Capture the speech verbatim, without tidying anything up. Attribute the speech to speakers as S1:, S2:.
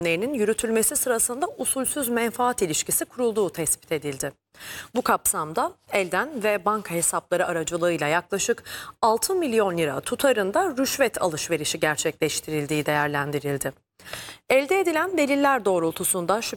S1: işlemlerinin yürütülmesi sırasında usulsüz menfaat ilişkisi kurulduğu tespit edildi. Bu kapsamda elden ve banka hesapları aracılığıyla yaklaşık altı milyon lira tutarında rüşvet alışverişi gerçekleştirildiği değerlendirildi. Elde edilen deliller doğrultusunda şüpheli